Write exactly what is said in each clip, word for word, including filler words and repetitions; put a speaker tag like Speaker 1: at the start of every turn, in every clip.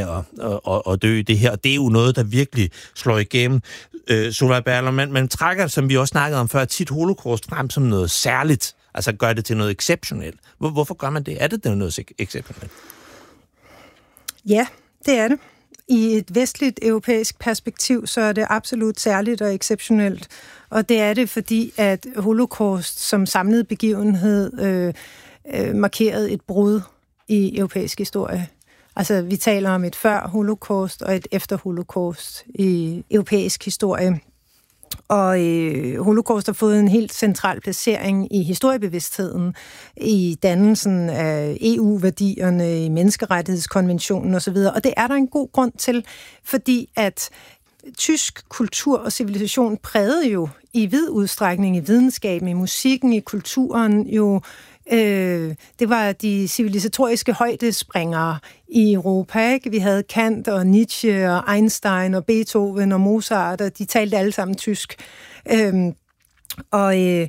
Speaker 1: at, at, at dø i det her. Det er jo noget, der virkelig slår igennem. Øh, Solveig Berler, man, man trækker, som vi også snakkede om før, tit holocaust frem som noget særligt. Altså gør det til noget exceptionelt. Hvor, hvorfor gør man det? Er det noget exceptionelt?
Speaker 2: Ja, det er det. I et vestligt europæisk perspektiv, så er det absolut særligt og exceptionelt. Og det er det, fordi at holocaust som samlet begivenhed øh, øh, markerede et brud i europæisk historie. Altså, vi taler om et før holocaust og et efter holocaust i europæisk historie. Og øh, holocaust har fået en helt central placering i historiebevidstheden, i dannelsen af E U-værdierne, i menneskerettighedskonventionen osv. Og det er der en god grund til, fordi at tysk kultur og civilisation prægede jo i vid udstrækning i videnskaben, i musikken, i kulturen jo. Øh, det var de civilisatoriske højdespringere i Europa, ikke? Vi havde Kant og Nietzsche og Einstein og Beethoven og Mozart, og de talte alle sammen tysk. Øh, og, øh,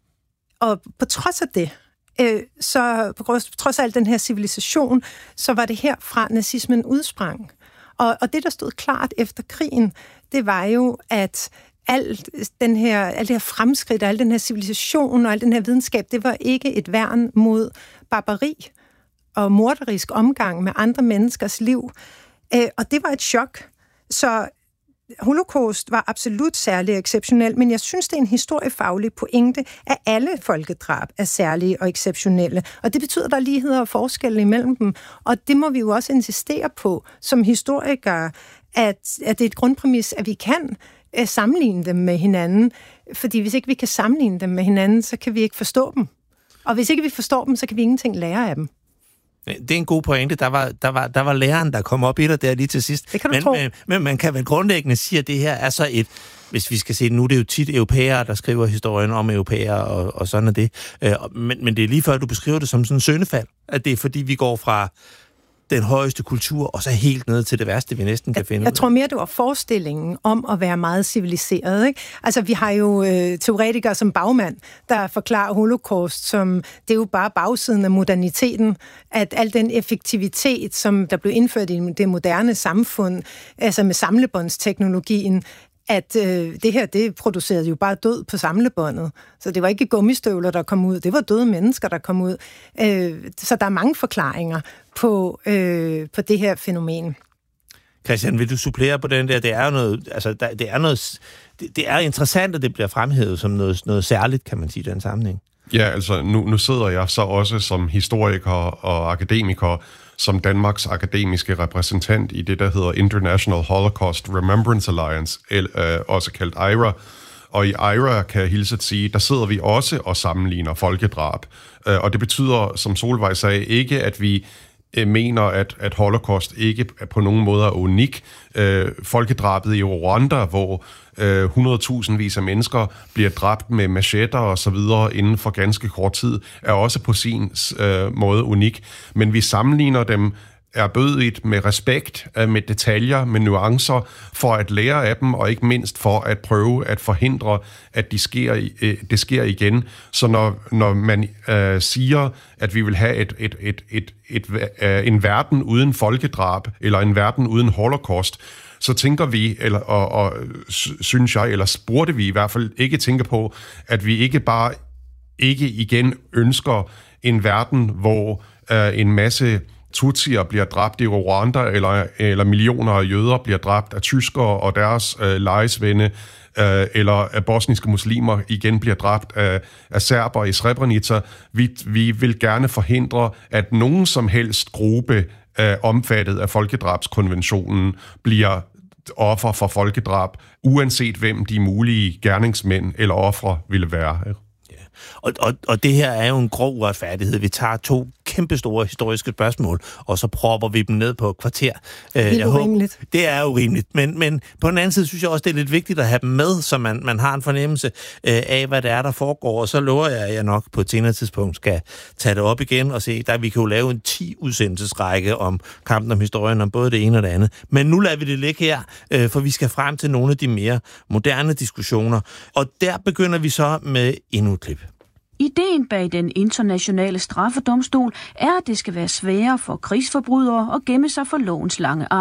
Speaker 2: og på trods af det, øh, så på trods af al den her civilisation, så var det herfra nazismen udsprang. Og, og det, der stod klart efter krigen, det var jo, at alt den her, alt det her fremskridt, al den her civilisation og al den her videnskab, det var ikke et værn mod barbari og morderisk omgang med andre menneskers liv. Øh, og det var et chok. Så holocaust var absolut særlig exceptionel, men jeg synes, det er en historiefaglig pointe, at alle folkedrab er særlige og exceptionelle. Og det betyder, at der er ligheder og forskelle imellem dem. Og det må vi jo også insistere på som historikere, at, at det er et grundpræmis, at vi kan sammenligne dem med hinanden. Fordi hvis ikke vi kan sammenligne dem med hinanden, så kan vi ikke forstå dem. Og hvis ikke vi forstår dem, så kan vi ingenting lære af dem.
Speaker 1: Det er en god pointe. Der var, der var, der var læreren, der kom op i dig der lige til sidst.
Speaker 2: Det kan du
Speaker 1: men,
Speaker 2: tro.
Speaker 1: Men, men man kan vel grundlæggende sige, at det her er så et, hvis vi skal se det nu, det er jo tit europæere, der skriver historien om europæere, og, og sådan er det. Men, men det er lige før, du beskriver det som sådan en syndefald, at det er fordi, vi går fra den højeste kultur, og så helt ned til det værste, vi næsten kan
Speaker 2: jeg,
Speaker 1: finde.
Speaker 2: Jeg tror mere, det var forestillingen om at være meget civiliseret, ikke? Altså, vi har jo øh, teoretikere som Baumann, der forklarer holocaust som, det er jo bare bagsiden af moderniteten, at al den effektivitet, som der blev indført i det moderne samfund, altså med samlebåndsteknologien, at øh, det her, det producerede jo bare død på samlebåndet. Så det var ikke gummistøvler, der kom ud. Det var døde mennesker, der kom ud. Øh, så der er mange forklaringer på, øh, på det her fænomen.
Speaker 1: Christian, vil du supplere på den der? Det er jo noget, altså, der, det er noget, det, det er interessant, at det bliver fremhævet som noget, noget særligt, kan man sige, i den sammenhæng.
Speaker 3: Ja, altså, nu, nu sidder jeg så også som historiker og akademiker, som Danmarks akademiske repræsentant i det, der hedder International Holocaust Remembrance Alliance, øh, også kaldt I R A. Og i I R A, kan jeg hilse at sige, der sidder vi også og sammenligner folkedrab. Øh, og det betyder, som Solveig sagde, ikke, at vi øh, mener, at, at holocaust ikke på nogen måde er unik. Øh, folkedrabet i Rwanda, hvor øh, hundredtusindvis af mennesker bliver dræbt med machetter og så videre inden for ganske kort tid, er også på sin øh, måde unik. Men vi sammenligner dem erbødigt med respekt, med detaljer, med nuancer, for at lære af dem, og ikke mindst for at prøve at forhindre, at de sker, det sker igen. Så når, når man øh, siger, at vi vil have et, et, et, et, et, et, en verden uden folkedrab, eller en verden uden holocaust, så tænker vi, eller, og, og synes jeg, eller burde vi i hvert fald ikke tænke på, at vi ikke bare ikke igen ønsker en verden, hvor øh, en masse Tutsier bliver dræbt i Rwanda, eller, eller millioner af jøder bliver dræbt af tyskere og deres øh, lejesvende, øh, eller af bosniske muslimer igen bliver dræbt af, af serber i Srebrenica. Vi, vi vil gerne forhindre, at nogen som helst gruppe øh, omfattet af folkedrabskonventionen bliver offer for folkedrab, uanset hvem de mulige gerningsmænd eller ofre ville være.
Speaker 1: Og, og, og det her er jo en grov uretfærdighed. Vi tager to kæmpestore historiske spørgsmål, og så propper vi dem ned på et kvarter.
Speaker 2: Det er urimeligt.
Speaker 1: Det er urimeligt. Men, men på den anden side synes jeg også, det er lidt vigtigt at have dem med, så man, man har en fornemmelse øh, af, hvad det er, der foregår. Og så lover jeg, at jeg nok på et senere tidspunkt skal tage det op igen og se, der vi kan jo lave en ti udsendelsesrække om kampen om historien, om både det ene og det andet. Men nu lader vi det ligge her, øh, for vi skal frem til nogle af de mere moderne diskussioner. Og der begynder vi så med endnu et klip.
Speaker 4: Ideen bag den internationale straffedomstol er, at det skal være sværere for krigsforbrydere at gemme sig for lovens lange arm.